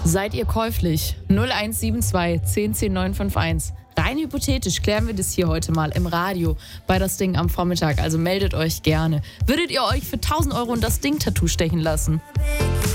Seid ihr käuflich? 0172 10 10 951. Rein hypothetisch klären wir das hier heute mal im Radio bei Das Ding am Vormittag. Also meldet euch gerne. Würdet ihr euch für 1.000 € in das Ding-Tattoo stechen lassen?